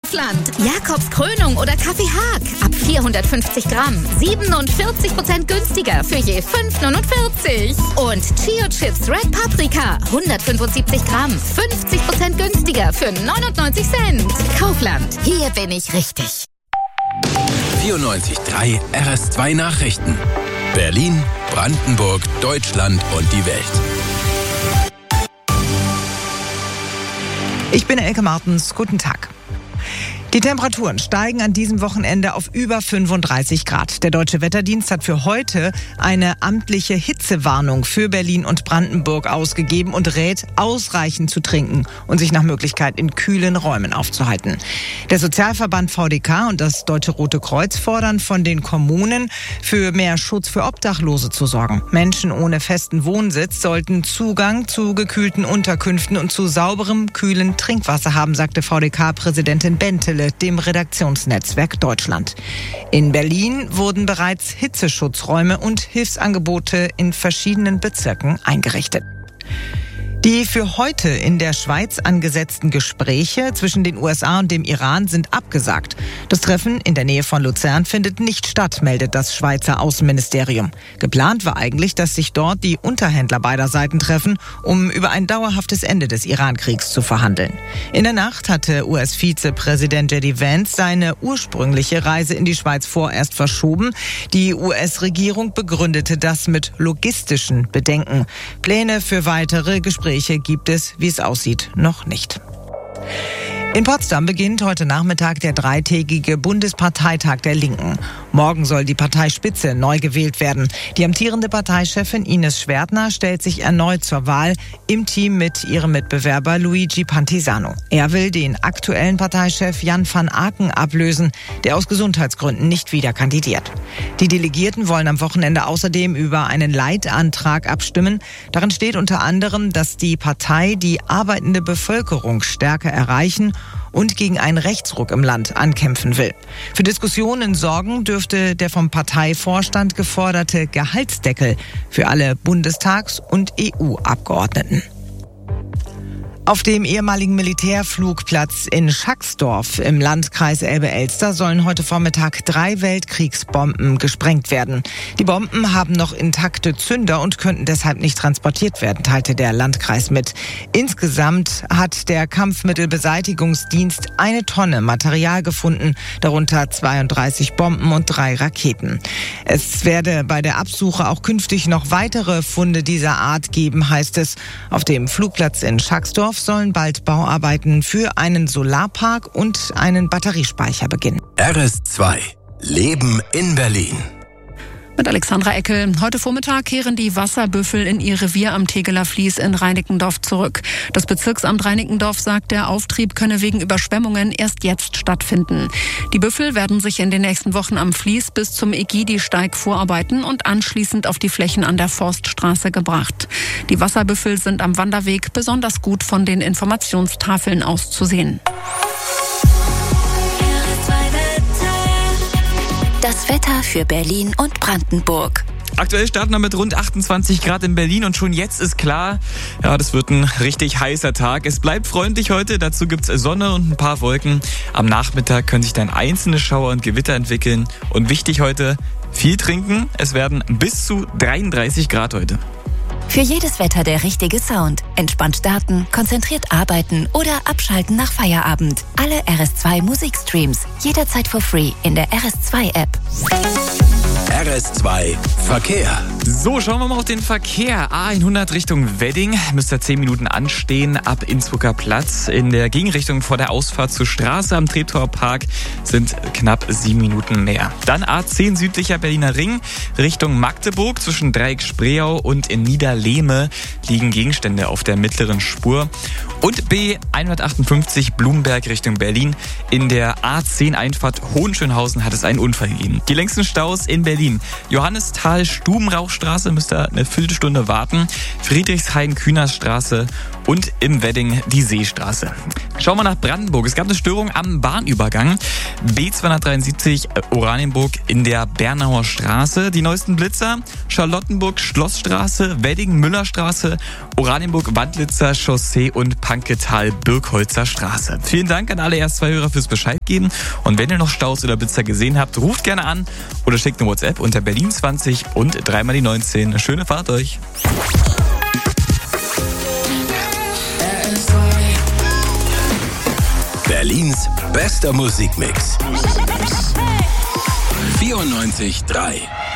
Kaufland, Jakobskrönung oder Kaffee Haag. Ab 450 Gramm. 47% günstiger für je 5,49. Und Chio Chips Red Paprika. 175 Gramm. 50% günstiger für 99 Cent. Kaufland, hier bin ich richtig. 94.3 RS2 Nachrichten. Berlin, Brandenburg, Deutschland und die Welt. Ich bin Elke Martens. Guten Tag. Die Temperaturen steigen an diesem Wochenende auf über 35 Grad. Der Deutsche Wetterdienst hat für heute eine amtliche Hitzewarnung für Berlin und Brandenburg ausgegeben und rät, ausreichend zu trinken und sich nach Möglichkeit in kühlen Räumen aufzuhalten. Der Sozialverband VDK und das Deutsche Rote Kreuz fordern von den Kommunen, für mehr Schutz für Obdachlose zu sorgen. Menschen ohne festen Wohnsitz sollten Zugang zu gekühlten Unterkünften und zu sauberem, kühlen Trinkwasser haben, sagte VDK-Präsidentin Bentele dem Redaktionsnetzwerk Deutschland. In Berlin wurden bereits Hitzeschutzräume und Hilfsangebote in verschiedenen Bezirken eingerichtet. Die für heute in der Schweiz angesetzten Gespräche zwischen den USA und dem Iran sind abgesagt. Das Treffen in der Nähe von Luzern findet nicht statt, meldet das Schweizer Außenministerium. Geplant war eigentlich, dass sich dort die Unterhändler beider Seiten treffen, um über ein dauerhaftes Ende des Iran-Kriegs zu verhandeln. In der Nacht hatte US-Vizepräsident J.D. Vance seine ursprüngliche Reise in die Schweiz vorerst verschoben. Die US-Regierung begründete das mit logistischen Bedenken. Pläne für weitere Gespräche gibt es, wie es aussieht, noch nicht. In Potsdam beginnt heute Nachmittag der dreitägige Bundesparteitag der Linken. Morgen soll die Parteispitze neu gewählt werden. Die amtierende Parteichefin Ines Schwertner stellt sich erneut zur Wahl im Team mit ihrem Mitbewerber Luigi Pantisano. Er will den aktuellen Parteichef Jan van Aken ablösen, der aus Gesundheitsgründen nicht wieder kandidiert. Die Delegierten wollen am Wochenende außerdem über einen Leitantrag abstimmen. Darin steht unter anderem, dass die Partei die arbeitende Bevölkerung stärker erreichen und gegen einen Rechtsruck im Land ankämpfen will. Für Diskussionen sorgen dürfte der vom Parteivorstand geforderte Gehaltsdeckel für alle Bundestags- und EU-Abgeordneten. Auf dem ehemaligen Militärflugplatz in Schacksdorf im Landkreis Elbe-Elster sollen heute Vormittag 3 Weltkriegsbomben gesprengt werden. Die Bomben haben noch intakte Zünder und könnten deshalb nicht transportiert werden, teilte der Landkreis mit. Insgesamt hat der Kampfmittelbeseitigungsdienst 1 Tonne Material gefunden, darunter 32 Bomben und 3 Raketen. Es werde bei der Absuche auch künftig noch weitere Funde dieser Art geben, heißt es. Auf dem Flugplatz in Schacksdorf sollen bald Bauarbeiten für einen Solarpark und einen Batteriespeicher beginnen. RS2 Leben in Berlin. Mit Alexandra Eckel. Heute Vormittag kehren die Wasserbüffel in ihr Revier am Tegeler Fließ in Reinickendorf zurück. Das Bezirksamt Reinickendorf sagt, der Auftrieb könne wegen Überschwemmungen erst jetzt stattfinden. Die Büffel werden sich in den nächsten Wochen am Fließ bis zum Egidi-Steig vorarbeiten und anschließend auf die Flächen an der Forststraße gebracht. Die Wasserbüffel sind am Wanderweg besonders gut von den Informationstafeln auszusehen. Das Wetter für Berlin und Brandenburg. Aktuell starten wir mit rund 28 Grad in Berlin und schon jetzt ist klar, ja, das wird ein richtig heißer Tag. Es bleibt freundlich heute, dazu gibt's Sonne und ein paar Wolken. Am Nachmittag können sich dann einzelne Schauer und Gewitter entwickeln. Und wichtig heute, viel trinken. Es werden bis zu 33 Grad heute. Für jedes Wetter der richtige Sound. Entspannt starten, konzentriert arbeiten oder abschalten nach Feierabend. Alle RS2 Musikstreams jederzeit for free in der RS2-App. RS2 Verkehr. So, schauen wir mal auf den Verkehr. A100 Richtung Wedding. Müsste 10 Minuten anstehen ab Innsbrucker Platz. In der Gegenrichtung vor der Ausfahrt zur Straße am Treptower Park sind knapp 7 Minuten mehr. Dann A10 südlicher Berliner Ring Richtung Magdeburg. Zwischen Dreieck-Spreeau und in Niederlehme liegen Gegenstände auf der mittleren Spur. Und B158 Blumberg Richtung Berlin. In der A10 Einfahrt Hohenschönhausen hat es einen Unfall gegeben. Die längsten Staus in Berlin Berlin. Johannisthal-Stubenrauchstraße müsst ihr eine Viertelstunde warten. Friedrichshain-Kühnerstraße und im Wedding die Seestraße. Schauen wir nach Brandenburg. Es gab eine Störung am Bahnübergang. B273 Oranienburg in der Bernauer Straße. Die neuesten Blitzer: Charlottenburg Schlossstraße, Wedding Müllerstraße, Oranienburg Wandlitzer Chaussee und Panketal-Birkholzer Straße. Vielen Dank an alle Erst-2-Hörer fürs Bescheid geben. Und wenn ihr noch Staus oder Blitzer gesehen habt, ruft gerne an oder schickt eine WhatsApp unter Berlin 20 und 3 die 19. Eine schöne Fahrt euch. Berlins bester Musikmix. 94.3